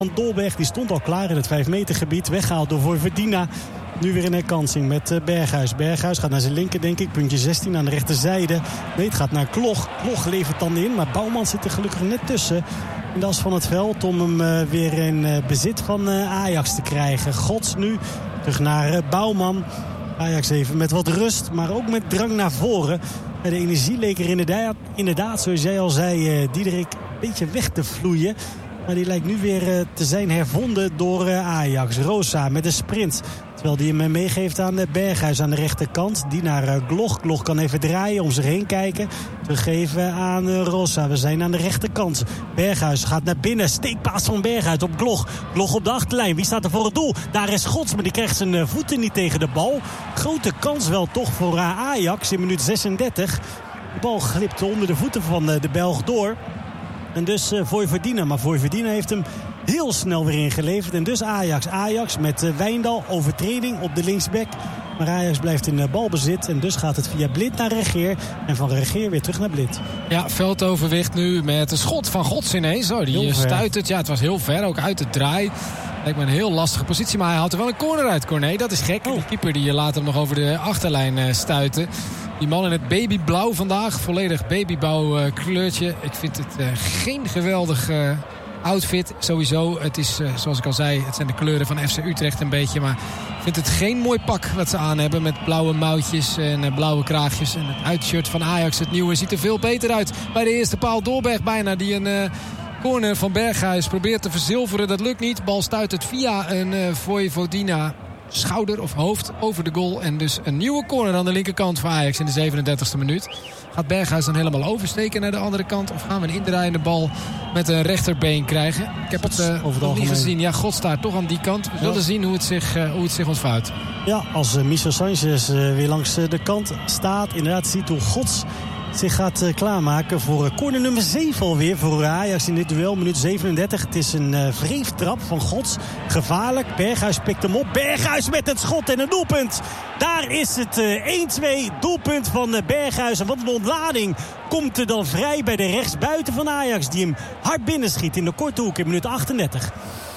Van Dolberg, die stond al klaar in het 5 meter gebied. Weggehaald door Vojvodina. Nu weer een herkansing met Berghuis. Berghuis gaat naar zijn linker, denk ik. Puntje 16 aan de rechterzijde. Nee, het gaat naar Klog. Klog levert dan in, maar Bouwman zit er gelukkig net tussen. In de as van het veld om hem weer in bezit van Ajax te krijgen. Gods nu terug naar Bouwman. Ajax even met wat rust, maar ook met drang naar voren. De energie leek er inderdaad, zoals jij al zei, Diederik, een beetje weg te vloeien. Maar die lijkt nu weer te zijn hervonden door Ajax. Rosa met een sprint. Terwijl die hem meegeeft aan Berghuis aan de rechterkant. Die naar Glog. Glog kan even draaien, om zich heen kijken. Teruggeven aan Rosa. We zijn aan de rechterkant. Berghuis gaat naar binnen. Steekpaas van Berghuis op Glog. Glog op de achterlijn. Wie staat er voor het doel? Daar is Gods, maar die krijgt zijn voeten niet tegen de bal. Grote kans wel toch voor Ajax in minuut 36. De bal glipt onder de voeten van de Belg door. En dus Vojvodina. Maar Vojvodina heeft hem heel snel weer ingeleverd. En dus Ajax. Ajax met Wijndal. Overtreding op de linksback. Maar Ajax blijft in balbezit. En dus gaat het via Blind naar Regeer. En van Regeer weer terug naar Blind. Ja, veldoverwicht nu met een schot van Gods ineens. Oh, die stuit het. Ja, het was heel ver. Ook uit de draai. Lijkt me een heel lastige positie. Maar hij haalt er wel een corner uit, Corné. Dat is gek. De keeper die laat hem nog over de achterlijn stuiten. Die man in het babyblauw vandaag. Volledig babyblauw kleurtje. Ik vind het geen geweldig outfit. Sowieso. Het is, zoals ik al zei, het zijn de kleuren van FC Utrecht een beetje. Maar ik vind het geen mooi pak wat ze aan hebben. Met blauwe mouwtjes en blauwe kraagjes. En het uitshirt van Ajax, het nieuwe, ziet er veel beter uit. Bij de eerste paal Dolberg bijna. Die een corner van Berghuis probeert te verzilveren. Dat lukt niet. Bal stuit het via een Vojvodina schouder of hoofd over de goal. En dus een nieuwe corner aan de linkerkant van Ajax in de 37e minuut. Gaat Berghuis dan helemaal oversteken naar de andere kant? Of gaan we een indraaiende bal met een rechterbeen krijgen? Ik heb het nog niet gezien. Ja, God staat toch aan die kant. We zullen zien hoe het zich ontvouwt. Ja, als Michel Sanchez weer langs de kant staat. Inderdaad ziet hoe Gods zich gaat klaarmaken voor corner nummer 7 alweer voor Ajax in dit duel. Minuut 37. Het is een wreeftrap van Gods. Gevaarlijk. Berghuis pikt hem op. Berghuis met het schot en een doelpunt. Daar is het 1-2 doelpunt van Berghuis. En wat een ontlading komt er dan vrij bij de rechtsbuiten van Ajax. Die hem hard binnenschiet in de korte hoek in minuut 38.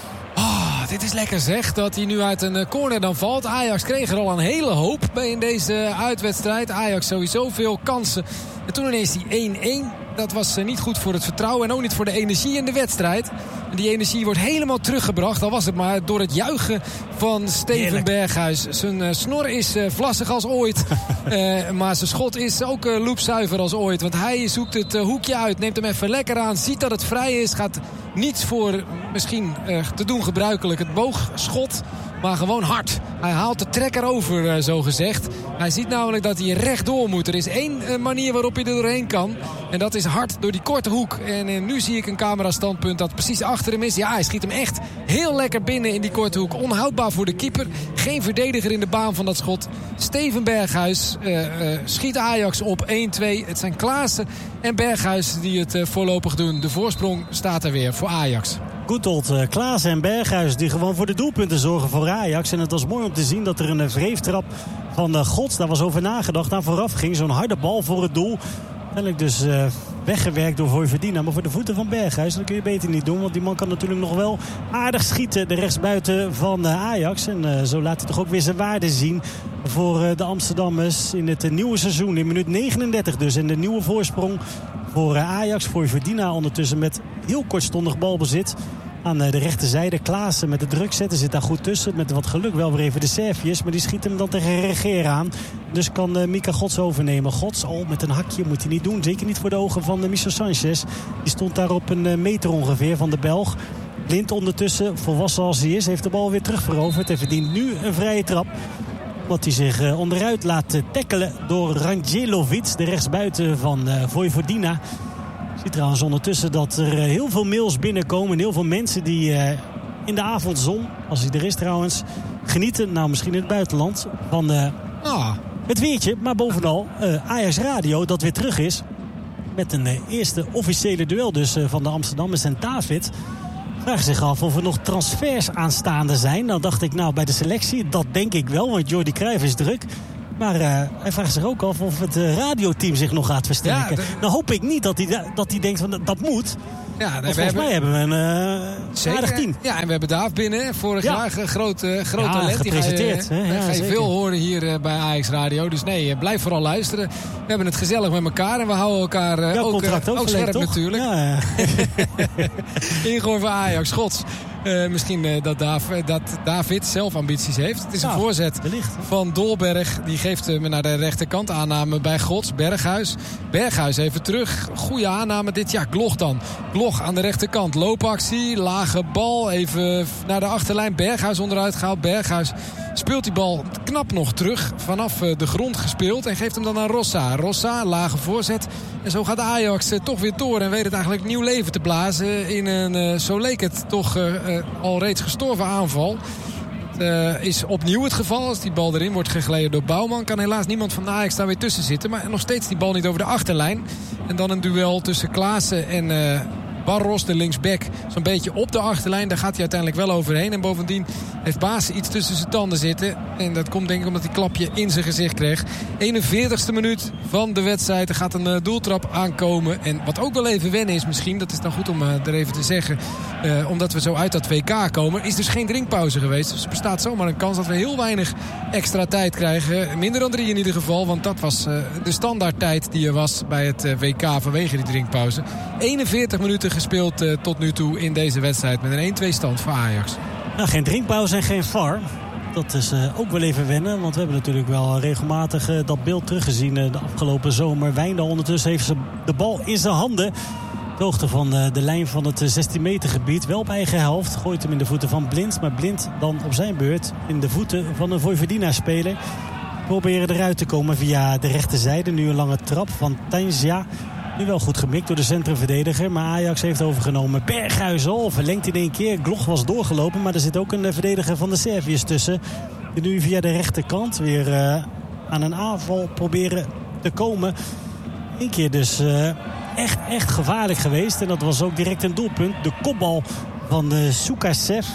Dit is lekker zeg, dat hij nu uit een corner dan valt. Ajax kreeg er al een hele hoop bij in deze uitwedstrijd. Ajax sowieso veel kansen. En toen ineens die 1-1. Dat was niet goed voor het vertrouwen en ook niet voor de energie in de wedstrijd. En die energie wordt helemaal teruggebracht. Al was het maar door het juichen van Steven Berghuis. Zijn snor is vlassig als ooit. Maar zijn schot is ook loopzuiver als ooit. Want hij zoekt het hoekje uit. Neemt hem even lekker aan. Ziet dat het vrij is. Gaat niets voor misschien te doen gebruikelijk. Het boogschot. Maar gewoon hard. Hij haalt de trekker over, zo gezegd. Hij ziet namelijk dat hij rechtdoor moet. Er is één manier waarop hij er doorheen kan. En dat is hard door die korte hoek. En nu zie ik een camerastandpunt dat precies achter hem is. Ja, hij schiet hem echt heel lekker binnen in die korte hoek. Onhoudbaar voor de keeper. Geen verdediger in de baan van dat schot. Steven Berghuis schiet Ajax op 1-2. Het zijn Klaassen en Berghuis die het voorlopig doen. De voorsprong staat er weer voor Ajax. Goedholt, Klaassen en Berghuis die gewoon voor de doelpunten zorgen voor Ajax. En het was mooi om te zien dat er een wreeftrap van Gods, daar was over nagedacht, aan vooraf ging. Zo'n harde bal voor het doel. Uiteindelijk dus weggewerkt door Vojvodina. Maar voor de voeten van Berghuis, dat kun je beter niet doen. Want die man kan natuurlijk nog wel aardig schieten. De rechtsbuiten van Ajax. En zo laat hij toch ook weer zijn waarde zien voor de Amsterdammers in het nieuwe seizoen. In minuut 39 dus. En de nieuwe voorsprong voor Ajax. Vojvodina ondertussen met heel kortstondig balbezit. Aan de rechterzijde Klaassen met de druk zetten. Zit daar goed tussen. Met wat geluk wel weer even de Serviërs. Maar die schiet hem dan tegen Regeer aan. Dus kan Mika Gods overnemen. Gods met een hakje moet hij niet doen. Zeker niet voor de ogen van Michel Sanchez. Die stond daar op een meter ongeveer van de Belg. Blind ondertussen, volwassen als hij is, heeft de bal weer terugveroverd. En verdient nu een vrije trap. Omdat hij zich onderuit laat tackelen door Rangelovic. De rechtsbuiten van Vojvodina. Ik zie trouwens ondertussen dat er heel veel mails binnenkomen. En heel veel mensen die in de avondzon, als hij er is trouwens, genieten, nou misschien in het buitenland, van het weertje. Maar bovenal Ajax Radio dat weer terug is. Met een eerste officiële duel dus van de Amsterdammers en David. Vragen zich af of er nog transfers aanstaande zijn. Dan dacht ik bij de selectie, dat denk ik wel. Want Jordi Cruijff is druk. Maar hij vraagt zich ook af of het radioteam zich nog gaat versterken. Ja, dan hoop ik niet dat hij denkt van dat moet. Volgens mij hebben we een aardig team. Ja, en we hebben Daaf binnen. Vorig jaar groot talent. Gepresenteerd. Die ga je veel horen hier bij Ajax Radio. Dus nee, blijf vooral luisteren. We hebben het gezellig met elkaar. En we houden elkaar ook scherp toch? Natuurlijk. Ja. Ingooi voor Ajax, Schots. Misschien dat David zelf ambities heeft. Het is een voorzet van Dolberg. Die geeft hem naar de rechterkant. Aanname bij Gods. Berghuis even terug. Goede aanname dit. Ja, Gloch dan. Gloch aan de rechterkant. Loopactie. Lage bal. Even naar de achterlijn. Berghuis onderuit gehaald. Berghuis speelt die bal knap nog terug. Vanaf de grond gespeeld. En geeft hem dan aan Rossa. Rossa, lage voorzet. En zo gaat Ajax toch weer door. En weet het eigenlijk nieuw leven te blazen. In een, zo leek het toch... al reeds gestorven aanval. Het is opnieuw het geval. Als die bal erin wordt gegleden door Bouwman, kan helaas niemand van de Ajax daar weer tussen zitten. Maar nog steeds die bal niet over de achterlijn. En dan een duel tussen Klaassen en Barros, de linksback, zo'n beetje op de achterlijn. Daar gaat hij uiteindelijk wel overheen. En bovendien heeft Baas iets tussen zijn tanden zitten. En dat komt denk ik omdat hij klapje in zijn gezicht kreeg. 41ste minuut van de wedstrijd. Er gaat een doeltrap aankomen. En wat ook wel even wennen is misschien, dat is dan goed om er even te zeggen, omdat we zo uit dat WK komen, is dus geen drinkpauze geweest. Dus er bestaat zomaar een kans dat we heel weinig extra tijd krijgen. Minder dan 3 in ieder geval. Want dat was de standaardtijd die er was bij het WK vanwege die drinkpauze. 41 minuten gespeeld tot nu toe in deze wedstrijd met een 1-2 stand voor Ajax. Nou, geen drinkpauze en geen VAR. Dat is ook wel even wennen. Want we hebben natuurlijk wel regelmatig dat beeld teruggezien de afgelopen zomer. Wijndal ondertussen heeft ze de bal in zijn handen. De hoogte van de lijn van het 16 meter gebied. Wel op eigen helft. Gooit hem in de voeten van Blind. Maar Blind dan op zijn beurt in de voeten van een Vojvodina-speler. Proberen eruit te komen via de rechterzijde. Nu een lange trap van Tanja. Nu wel goed gemikt door de centrumverdediger. Maar Ajax heeft overgenomen. Berghuis al verlengt in één keer. Gloch was doorgelopen. Maar er zit ook een verdediger van de Serviërs tussen. Die nu via de rechterkant weer aan een aanval proberen te komen. Eén keer dus echt gevaarlijk geweest. En dat was ook direct een doelpunt. De kopbal van Sukasev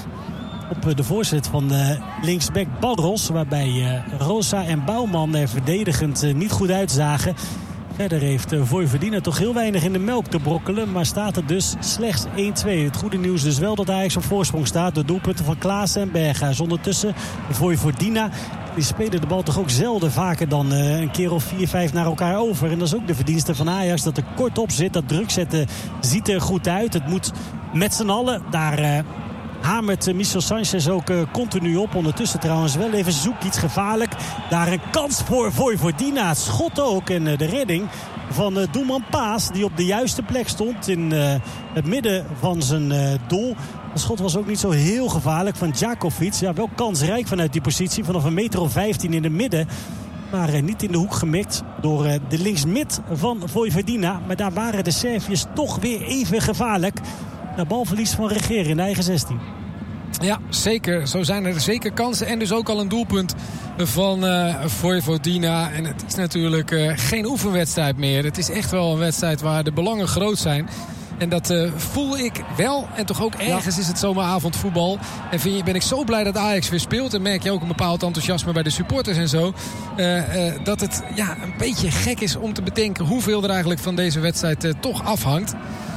op de voorzet van de linksback Barros. Waarbij Rosa en Bouwman er verdedigend niet goed uitzagen. Verder heeft Vojvodina toch heel weinig in de melk te brokkelen. Maar staat er dus slechts 1-2. Het goede nieuws dus wel dat Ajax op voorsprong staat. De doelpunten van Klaassen en Berghuis. Ondertussen Vojvodina. Die spelen de bal toch ook zelden vaker dan een keer of 4-5 naar elkaar over. En dat is ook de verdienste van Ajax. Dat er kort op zit. Dat druk zetten ziet er goed uit. Het moet met z'n allen. Daar hamert Michel Sanchez ook continu op. Ondertussen trouwens wel even zoek iets gevaarlijk. Daar een kans voor Vojvodina. Het schot ook en de redding van doelman Paas. Die op de juiste plek stond in het midden van zijn doel. Het schot was ook niet zo heel gevaarlijk van Djakovic. Ja, wel kansrijk vanuit die positie. Vanaf een meter of 15 in het midden. Maar niet in de hoek gemikt door de linksmid van Vojvodina. Maar daar waren de Serviërs toch weer even gevaarlijk. De balverlies van Regeer in de eigen 16. Ja, zeker. Zo zijn er zeker kansen. En dus ook al een doelpunt van Vojvodina. En het is natuurlijk geen oefenwedstrijd meer. Het is echt wel een wedstrijd waar de belangen groot zijn. En dat voel ik wel. En toch ook ergens is het zomeravondvoetbal. En ben ik zo blij dat Ajax weer speelt. En merk je ook een bepaald enthousiasme bij de supporters en zo. Dat het een beetje gek is om te bedenken hoeveel er eigenlijk van deze wedstrijd toch afhangt.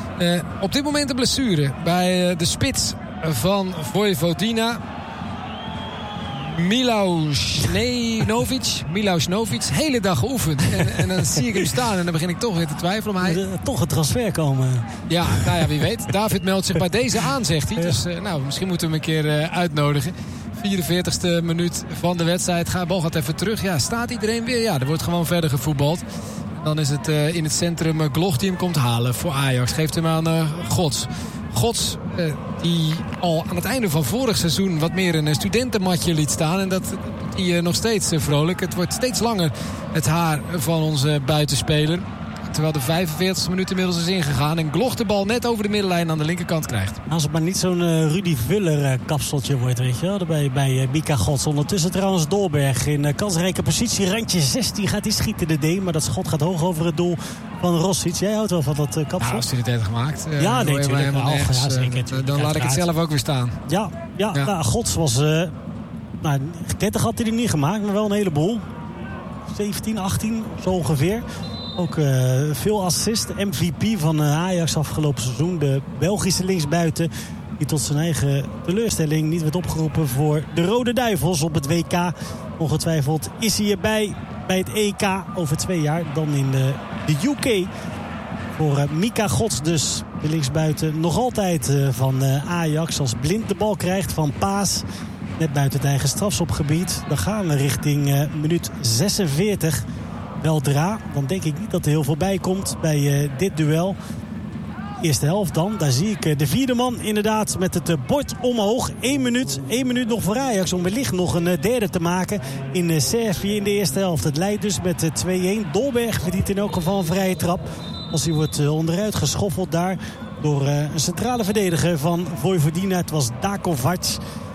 Op dit moment een blessure bij de spits van Vojvodina. Milausnovic. Hele dag geoefend. En dan zie ik hem staan en dan begin ik toch weer te twijfelen. Maar toch een transfer komen. Ja, nou ja, wie weet. David meldt zich bij deze aan, zegt hij. Dus misschien moeten we hem een keer uitnodigen. 44ste minuut van de wedstrijd. Bal gaat even terug. Ja, staat iedereen weer? Ja, er wordt gewoon verder gevoetbald. Dan is het in het centrum Gloch die hem komt halen voor Ajax. Geeft hem aan Gods. Gods die al aan het einde van vorig seizoen wat meer een studentenmatje liet staan. En dat doet hij nog steeds vrolijk. Het wordt steeds langer het haar van onze buitenspeler. Terwijl de 45e minuut inmiddels is ingegaan. En Gloch de bal net over de middenlijn aan de linkerkant krijgt. Als het maar niet zo'n Rudy Vuller kapseltje wordt, weet je wel. Bij Mika Gods. Ondertussen trouwens Dolberg in kansrijke positie. Randje 16 gaat hij schieten de D. Maar dat schot gaat hoog over het doel van Rossic. Jij houdt wel van dat kapsel? Ja, als hij het heeft gemaakt. Ja, nee, natuurlijk. Dan laat ik het zelf ook weer staan. Ja. Nou, Gods was... 30 had hij er niet gemaakt, maar wel een heleboel. 17, 18, zo ongeveer. Ook veel assist. MVP van Ajax afgelopen seizoen. De Belgische linksbuiten. Die tot zijn eigen teleurstelling niet werd opgeroepen voor de Rode Duivels op het WK. Ongetwijfeld is hij erbij bij het EK over 2 jaar. Dan in de UK. Voor Mika Gods dus. De linksbuiten nog altijd van Ajax. Als Blind de bal krijgt van Paas. Net buiten het eigen strafschopgebied. Dan gaan we richting minuut 46. Weldra. Dan denk ik niet dat er heel veel bij komt bij dit duel. Eerste helft dan. Daar zie ik de vierde man inderdaad met het bord omhoog. 1 minuut nog voor Ajax om wellicht nog een derde te maken in Servië in de eerste helft. Het leidt dus met 2-1. Dolberg verdient in elk geval een vrije trap. Als hij wordt onderuit geschoffeld daar door een centrale verdediger van Vojvodina. Het was Dakovac.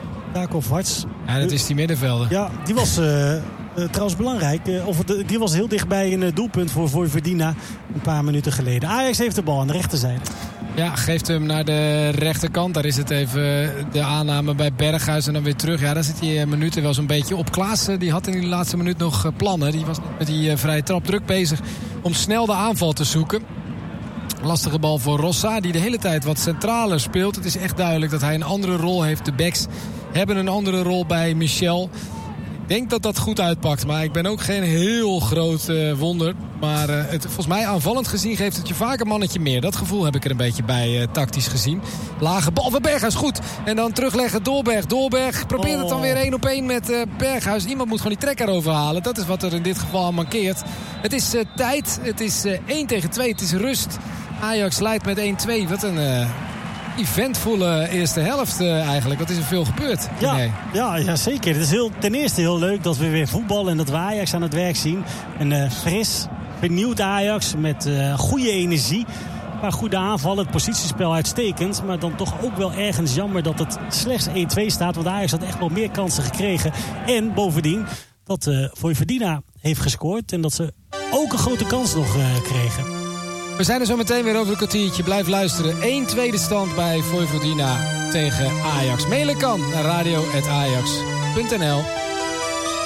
Ja, dat is die middenvelder. Ja, die was trouwens belangrijk. Die was heel dichtbij een doelpunt voor Vojvodina een paar minuten geleden. Ajax heeft de bal aan de rechterzijde. Ja, geeft hem naar de rechterkant. Daar is het even de aanname bij Berghuis en dan weer terug. Ja, daar zit die minuten wel zo'n beetje op. Klaassen die had in die laatste minuut nog plannen. Die was met die vrije trap druk bezig om snel de aanval te zoeken. Lastige bal voor Rossa, die de hele tijd wat centraler speelt. Het is echt duidelijk dat hij een andere rol heeft. De backs hebben een andere rol bij Michel. Ik denk dat dat goed uitpakt. Maar ik ben ook geen heel groot wonder. Maar volgens mij aanvallend gezien geeft het je vaak een mannetje meer. Dat gevoel heb ik er een beetje bij tactisch gezien. Lage bal van Berghuis, goed. En dan terugleggen Dolberg. Dolberg probeert het dan weer 1-op-1 met Berghuis. Iemand moet gewoon die trekker overhalen. Dat is wat er in dit geval aan mankeert. Het is tijd. Het is 1 tegen 2. Het is rust. Ajax leidt met 1-2. Wat een eventvolle eerste helft eigenlijk. Wat is er veel gebeurd? Ja, zeker. Het is ten eerste heel leuk dat we weer voetballen en dat we Ajax aan het werk zien. Een fris, vernieuwd Ajax met goede energie. Maar goede aanvallen, het positiespel uitstekend. Maar dan toch ook wel ergens jammer dat het slechts 1-2 staat. Want Ajax had echt wel meer kansen gekregen. En bovendien dat Vojvodina heeft gescoord. En dat ze ook een grote kans nog kregen. We zijn er zo meteen weer over een kwartiertje. Blijf luisteren. 1-2 stand bij Vojvodina tegen Ajax. Mailen kan naar radio@ajax.nl.